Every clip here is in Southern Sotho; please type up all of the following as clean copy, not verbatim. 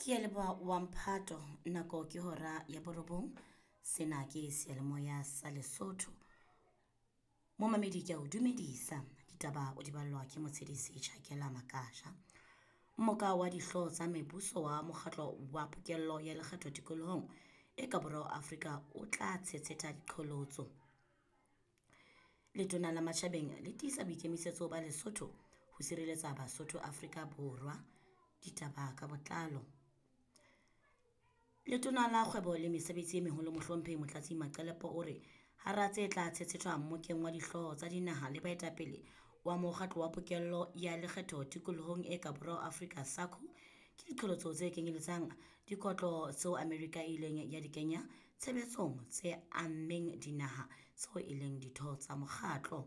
Ke a leboha wa Mphato, nako ke hora ya borobong. Sena ke seyalemoya sa Lesotho. Momamedi ke a o dumedisa. Ditaba o di ballwa ke motshedisi Tjhakela Makasha. Mmoka wa dihlooho tsa mebuso wa mokgatlo wa pokello ya lekgetho tikolohong e ka Borwa Afrika o tla tshetsetsa diqholotso. Letona la Matjhabeng le tiisa boikemisetso ba Lesotho ho sireletsa Basotho Afrika Borwa. Ditaba ka botlalo. Letona la Kgwebo le Mesebetsi e Meholo Mohlomphehi Motlatsi Maqelepo o re hara tse tla tshetsetswa mmokeng wa dihlooho tsa dinaha le baetapele wa mokgatlo wa pokello ya lekgetho tikolohong e ka Borwa Afrika SACU ke diqholotso tse kenyeletsang dikotlo tseo Amerika e ileng ya di kenya tshebetsong tse ammeng dinaha tseo e leng ditho tsa mokgatlo.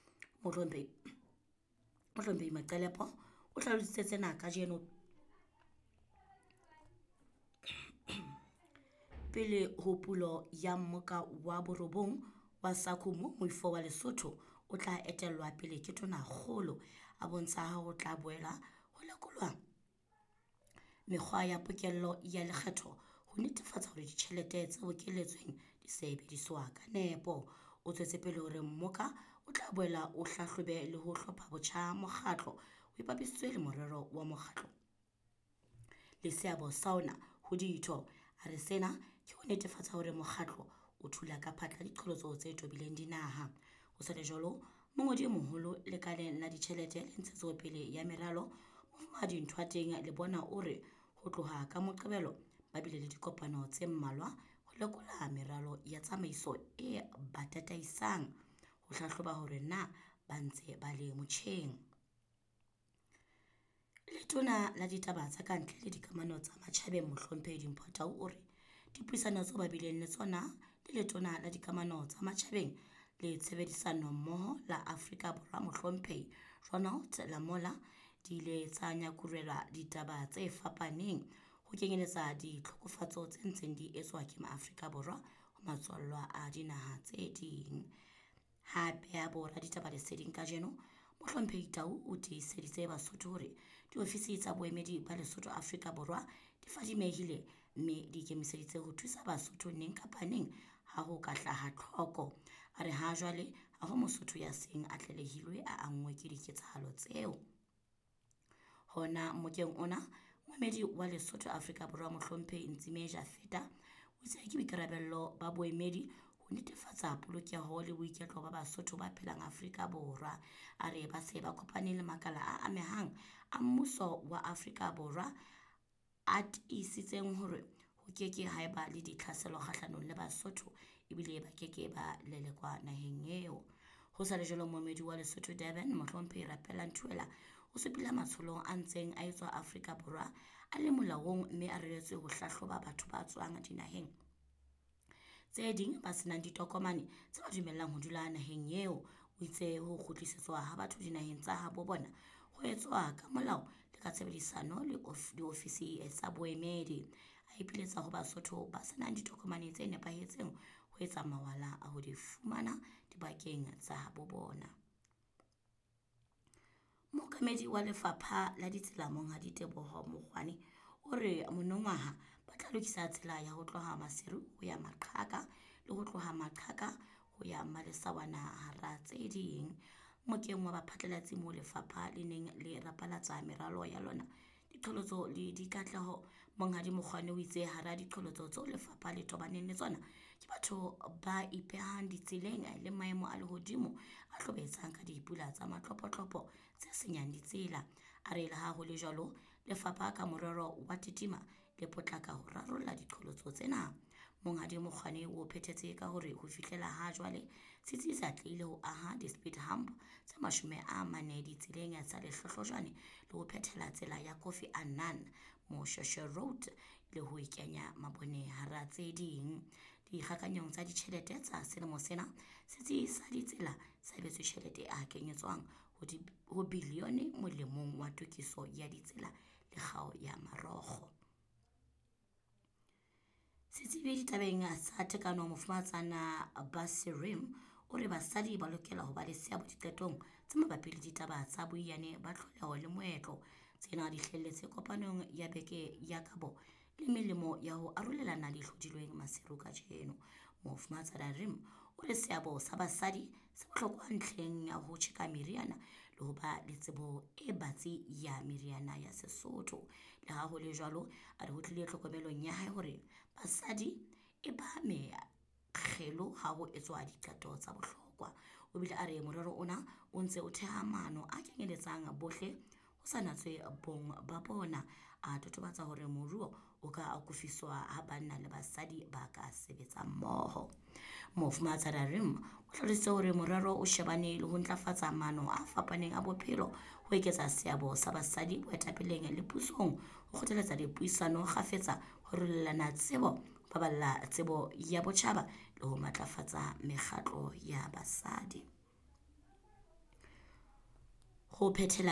Mohlomphehi Maqelepo o hlalositse tsena kajeno pele ho pulo ya mmoka wa borobong wa SACU mo moifo wa Lesotho o tla etellwa pele ke Tonakgolo a bontsha ho tla boela ho lekolwa mekgwa ya pokello ya lekgetho ho netefatsa hore ditjhelete tse bokeletsweng di sebediswa ka nepo. O tswetse pele hore mmoka o tla boela o hlahlobe le ho hlopha botjha mokgatlo o ipapisitswe le morero wa mokgatlo le seabo sa ona ho ditho. A re sena ke ho netefatsa hore mokgatlo o thula ka phatla diqholotso tse tobileng dinaha. Ho sa le jwalo, mongodi e moholo lekaleng la ditjhelete le ntshetsopele ya meralo Mofumahadi Nthwateng le bona o re ho tloha ka Moqebelo ba bile le dikopano tse mmalwa ho lekola meralo ya tsamaiso e batataisang ho hlahloba hore na ba ntse ba le motjheng. Letona la ditaba tsa kantle le dikamano tsa matjhabeng Mohlomphehi Mphato o re dipuisano tseo ba bileng le tsona le letona la dikamano tsa matjhabeng le tshebedisano mmoho la Afrika Borwa Mohlomphehi Ronald Lamola di ile tsa nyakurela ditaba tse fapaneng ho kenyeletsa ditlhokofatso tse ntseng di etswa ke Maafrika Borwa ho matswallwa a dinaha tse ding. Hape ya bora ditaba leseding kajeno Mohlomphehi Tau o tiiseditse Basotho hore diofisi tsa boemedi ba Lesotho Afrika Borwa di fadimehile mme di ikemiseditse ho thusa Basotho neng kapa neng ha ho ka hlaha tlhoko. A re ha jwale ha ho Mosotho ya seng a tlelehilwe a angwe ke diketsahalo tseo. Hona mmokeng ona moemedi wa Lesotho Afrika Borwa Mohlomphehi Ntsime Jafeta o itse ke boikarabello ba boemedi ho netefatsa polokeho le boiketlo ba Basotho ba phelang Afrika Borwa. A re ba se ba kopane le makala a amehang a mmuso wa Afrika Borwa a tiisitseng hore ho keke haeba le ditlhaselo kgahlanong le Basotho ebile ba keke ba lelekwa naheng eo. Ho sa le jwalo moemedi wa Lesotho Durban Mohlomphehi Rapeleng Thuela o supile matsholo a ntseng a etswa Afrika Borwa a le molaong mme a reretswe ho hlahloba batho ba tswang dinaheng tse ding ba senang ditokomane tse ba dumellang ho dula naheng eo. O itse ho kgutlisetswa ha batho dinaheng tsa habo bona ho etswa ka molao le ka tshebedisano le diofisi tsa boemedi. A ipiletsa ho Basotho ba senang ditokomane tse nepahetseng ho etsa mawala a ho di fumana dibakeng tsa habo bona. Mookamedi wa Lefapha la Ditsela Monghadi Teboho Mokgwane o re monongwaha ba tla lokisa tsela ya ho tloha Maseru ho ya Maqhaka le ho tloha Maqhaka ho ya Malesawana hara tse ding. Mokeng wa baphatlalatsi mo lefapha le neng le rapalatsa meralo ya lona diqholotso le dikatleho. Monghadi Mokgwane o itse hara diqholotso tseo lefapha le tobaneng le tsona ke batho ba ipehang ditseleng le maemo a lehodimo a hlobetsang ka dipula tsa matlopotlopo tse senyang ditsela. A re le ha ho le jwalo lefapha ka morero wa titima le potlaka ho rarolla diqholotso tsena. Monghadi Mokgwane o phethetse ka hore ho fihlela ha jwale setsi sa tlile ho aha di-speed hump tse 40 ditseleng tsa Lehlohlojwane le ho phethela tsela ya Kofi Annan Moshoeshoe Road le ho ikenya mabone hara tse ding. Dikgakanyong tsa ditjhelete tsa selemo sena setsi sa ditsela sa betse tjhelete a kenyetswang ho bilione molemong wa tokiso ya ditsela le kgao ya marokgo. Setsebi ditabeng sa tekano Mofumatsana Basirim o re basadi ba lokela ho ba le seabo diqetong tse mabapi le ditaba tsa boiyane ba tlholeho le moetlo Tsena di hlelletse kopanong ya beke ya Kabo le melemo ya ho arolelana di hlodilweng maseru ka jeno. Mofumatsana Darim o re seabo sa basadi se bohlokwa ntlheng ya ho tjheka meriana le ho ba le tsebo e batsi ya meriana ya Sesotho. Le ha ho le jwalo, a re ho tlile tlhokomelong ya hae hore basadi e ba mekgelo ha ho etswa diqeto tsa bohlokwa. O bile a re morero ona o ntse o theha maano a kenyeletsang bohle ho sa natswe bong ba bona, a totobatsa hore moruo o ka akofiswa ha banna le basadi ba ka sebetsa mmoho. Mofumatsana Darim o hlalositse hore morero o shebane le ho ntlafatsa maano a fapaneng a bophelo, ho eketsa seabo sa basadi boetapeleng le pusong, ho kgothaletsa dipuisano kgafetsa, ho arolelana tsebo, ho baballa tsebo ya botjhaba le ho matlafatsa mekgatlo ya basadi. Ho phethela